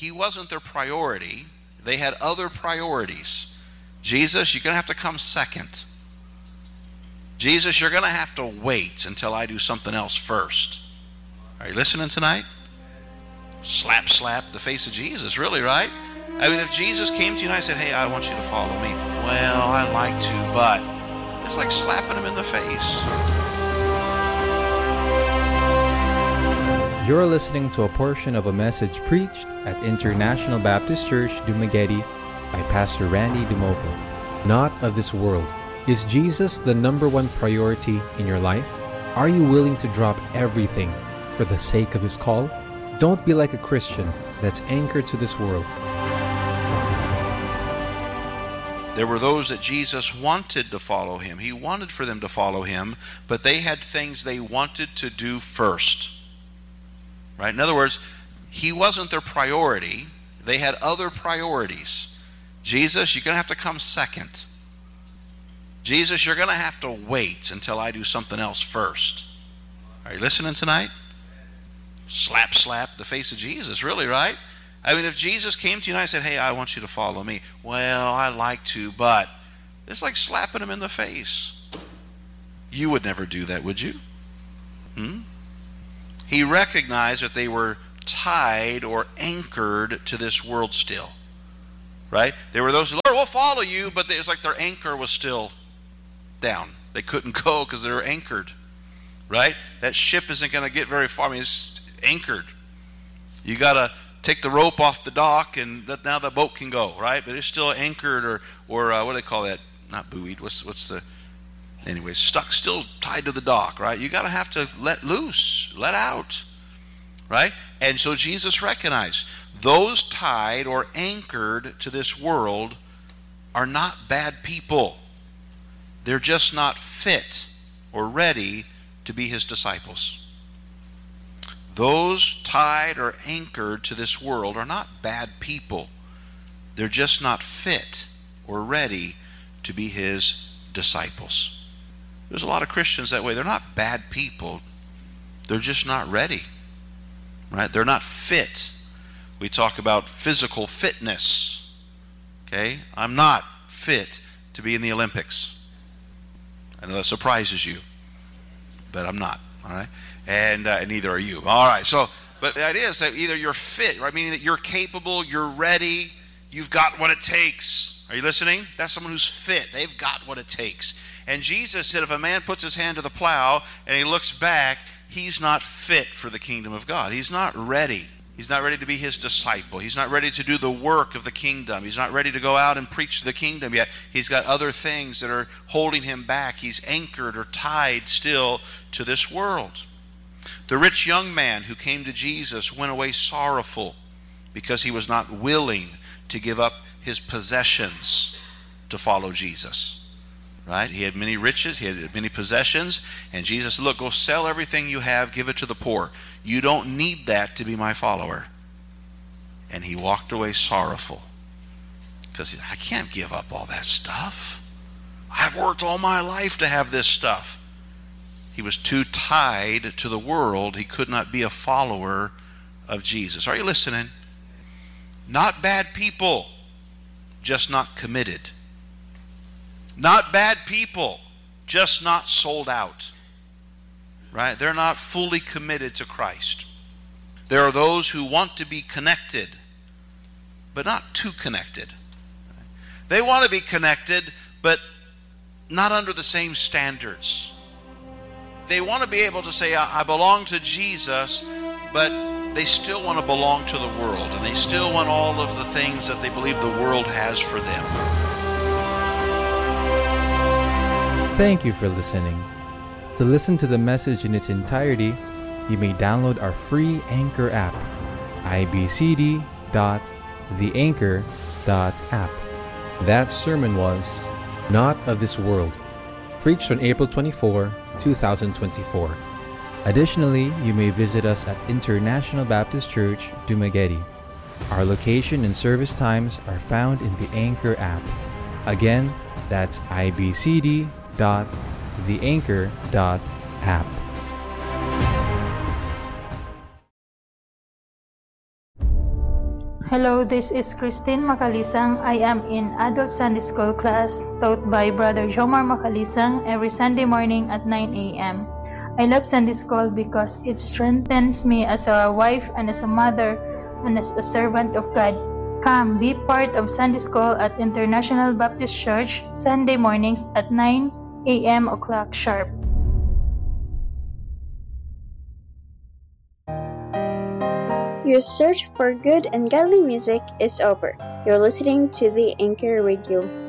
he wasn't their priority. They had other priorities. Jesus, you're going to have to come second. Jesus, you're going to have to wait until I do something else first. Are you listening tonight? Slap the face of Jesus, really, right? I mean, if Jesus came to you and I said, hey, I want you to follow me. Well, I'd like to, but it's like slapping him in the face. You're listening to a portion of a message preached at International Baptist Church, Dumaguete by Pastor Randy Dumovo. Not of this world. Is Jesus the number one priority in your life? Are you willing to drop everything for the sake of his call? Don't be like a Christian that's anchored to this world. There were those that Jesus wanted to follow him. He wanted for them to follow him, but they had things they wanted to do first. Right? In other words, he wasn't their priority. They had other priorities. Jesus, you're going to have to come second. Jesus, you're going to have to wait until I do something else first. Are you listening tonight? Slap the face of Jesus, really, right? I mean, if Jesus came to you and I said, hey, I want you to follow me. Well, I'd like to, but it's like slapping him in the face. You would never do that, would you? He recognized that they were tied or anchored to this world still. Right? There were those who, Lord, we'll follow you, but it's like their anchor was still down. They couldn't go because they were anchored. Right? That ship isn't going to get very far. I mean, it's anchored. You got to take the rope off the dock, and now the boat can go, right? But it's still anchored, or what do they call that? Not buoyed. What's the? Anyways, stuck, still tied to the dock, right? You got to have to let loose, let out, right? And so Jesus recognized those tied or anchored to this world are not bad people. They're just not fit or ready to be his disciples. Those tied or anchored to this world are not bad people. They're just not fit or ready to be his disciples. There's a lot of Christians that way. They're not bad people. They're just not ready. Right? They're not fit. We talk about physical fitness. Okay? I'm not fit to be in the Olympics. I know that surprises you, but I'm not. All right? And neither are you. All right. So, but the idea is that either you're fit, right? Meaning that you're capable, you're ready, you've got what it takes. Are you listening? That's someone who's fit. They've got what it takes. And Jesus said if a man puts his hand to the plow and he looks back, he's not fit for the kingdom of God. He's not ready. He's not ready to be his disciple. He's not ready to do the work of the kingdom. He's not ready to go out and preach the kingdom yet. He's got other things that are holding him back. He's anchored or tied still to this world. The rich young man who came to Jesus went away sorrowful because he was not willing to give up his possessions to follow Jesus. Right? He had many riches, he had many possessions, and Jesus said, look, go sell everything you have, give it to the poor. You don't need that to be my follower. And he walked away sorrowful because I can't give up all that stuff. I've worked all my life to have this stuff. He was too tied to the world. He could not be a follower of Jesus. Are you listening? Not bad people, just not committed. Not bad people, just not sold out. Right? They're not fully committed to Christ. There are those who want to be connected, but not too connected. They want to be connected, but not under the same standards. They want to be able to say, I belong to Jesus, but they still want to belong to the world, and they still want all of the things that they believe the world has for them. Thank you for listening. To listen to the message in its entirety, you may download our free Anchor app, ibcd.theanchor.app. That sermon was Not of This World, preached on April 24, 2024. Additionally, you may visit us at International Baptist Church, Dumaguete. Our location and service times are found in the Anchor app. Again, that's ibcd.theanchor.app. Hello, this is Christine Macalisang. I am in Adult Sunday School class taught by Brother Jomar Macalisang every Sunday morning at 9 a.m. I love Sunday School because it strengthens me as a wife and as a mother and as a servant of God. Come, be part of Sunday School at International Baptist Church Sunday mornings at 9 a.m. o'clock sharp. Your search for good and godly music is over. You're listening to the Anchor Radio.